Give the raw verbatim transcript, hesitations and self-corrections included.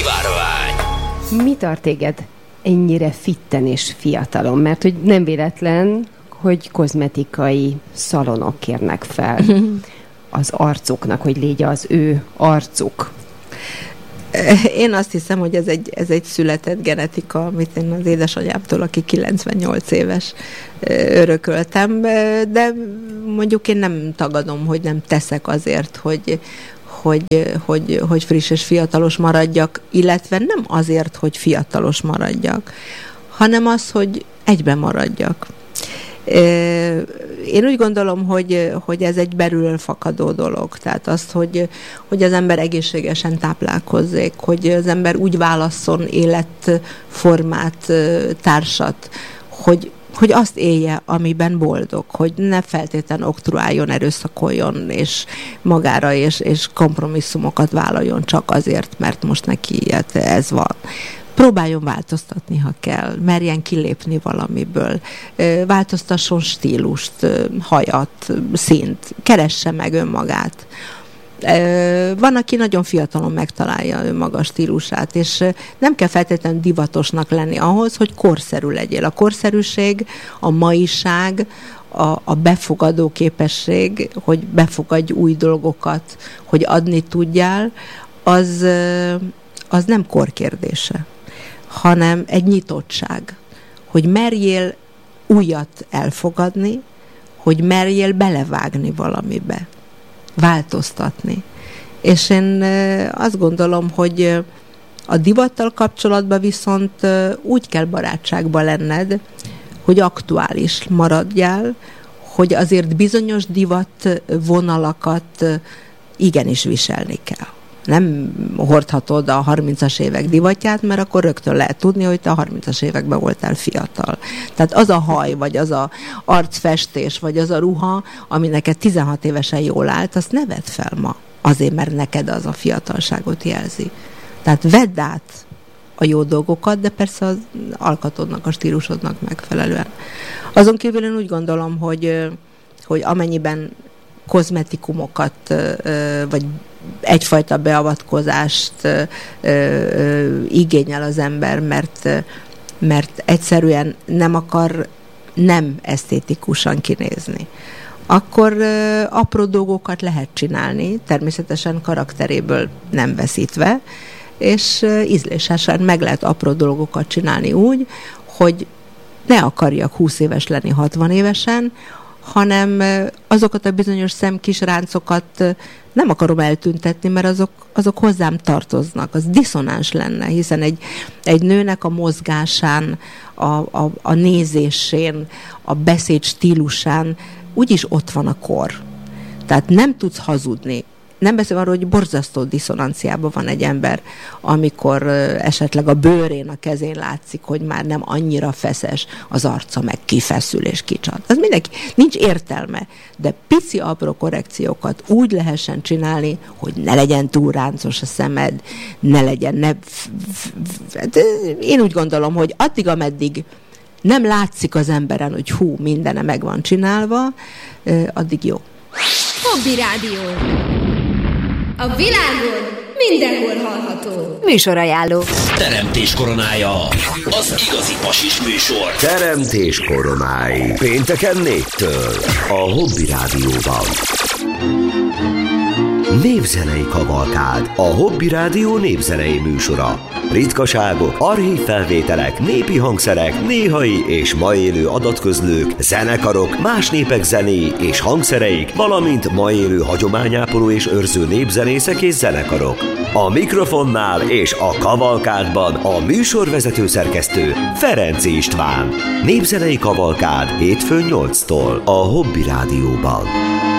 Szivárvány. Mi tart téged ennyire fitten és fiatalon? Mert hogy nem véletlen, hogy kozmetikai szalonok kérnek fel az arcuknak, hogy légy az ő arcuk. Én azt hiszem, hogy ez egy, ez egy született genetika, amit én az édesanyámtól, aki kilencvennyolc éves, örököltem, de mondjuk én nem tagadom, hogy nem teszek azért, hogy, hogy, hogy, hogy friss és fiatalos maradjak, illetve nem azért, hogy fiatalos maradjak, hanem az, hogy egyben maradjak. Én úgy gondolom, hogy, hogy ez egy belülről fakadó dolog. Tehát azt, hogy, hogy az ember egészségesen táplálkozzék, hogy az ember úgy válasszon életformát, társat, hogy, hogy azt élje, amiben boldog, hogy ne feltétlenül oktroáljon, erőszakoljon, és magára és, és kompromisszumokat vállaljon csak azért, mert most neki ez van. Próbáljon változtatni, ha kell, merjen kilépni valamiből, változtasson stílust, hajat, színt, keresse meg önmagát. Van, aki nagyon fiatalon megtalálja önmaga stílusát, és nem kell feltétlenül divatosnak lenni ahhoz, hogy korszerű legyél. A korszerűség, a maiság, a, a befogadó képesség, hogy befogadj új dolgokat, hogy adni tudjál, az, az nem korkérdése, hanem egy nyitottság, hogy merjél újat elfogadni, hogy merjél belevágni valamibe, változtatni. És én azt gondolom, hogy a divattal kapcsolatban viszont úgy kell barátságban lenned, hogy aktuális maradjál, hogy azért bizonyos divat vonalakat igenis viselni kell. Nem hordhatod a harmincas évek divatját, mert akkor rögtön lehet tudni, hogy te a harmincas években voltál fiatal. Tehát az a haj, vagy az a arcfestés, vagy az a ruha, ami neked tizenhat évesen jól állt, azt ne vedd fel ma. Azért, mert neked az a fiatalságot jelzi. Tehát vedd át a jó dolgokat, de persze az alkatodnak, a stílusodnak megfelelően. Azon kívül én úgy gondolom, hogy, hogy amennyiben kozmetikumokat, vagy egyfajta beavatkozást ö, ö, igényel az ember, mert, mert egyszerűen nem akar nem esztétikusan kinézni. Akkor ö, apró dolgokat lehet csinálni, természetesen karakteréből nem veszítve, és ö, ízlésesen meg lehet apró dolgokat csinálni úgy, hogy ne akarjak húsz éves lenni hatvan évesen, hanem azokat a bizonyos szemkisráncokat nem akarom eltüntetni, mert azok, azok hozzám tartoznak. Az diszonáns lenne, hiszen egy, egy nőnek a mozgásán, a, a, a nézésén, a beszéd stílusán úgyis ott van a kor. Tehát nem tudsz hazudni. Nem beszélve arról, hogy borzasztó diszonanciában van egy ember, amikor uh, esetleg a bőrén, a kezén látszik, hogy már nem annyira feszes, az arca meg kifeszül és kicsat. Az mindenki, nincs értelme, de pici apró korrekciókat úgy lehessen csinálni, hogy ne legyen túl ráncos a szemed, ne legyen, ne... Én úgy gondolom, hogy addig, ameddig nem látszik az emberen, hogy hú, mindene meg van csinálva, uh, addig jó. Hobby Rádió. A világon mindenhol hallható. Műsorajánló. Teremtés koronája. Az igazi pasis műsor. Teremtés koronái. Pénteken négytől. A Hobby Rádióban. Népzenei kavalkád. A Hobby Rádió népzenei műsora. Ritkaságok, archív felvételek, népi hangszerek, néhai és ma élő adatközlők, zenekarok, más népek zenéi és hangszereik, valamint ma élő hagyományápoló és őrző népzenészek és zenekarok. A mikrofonnál és a kavalkádban a műsorvezető szerkesztő Ferenc István. Népzenei kavalkád hétfőn nyolctól a Hobby Rádióban.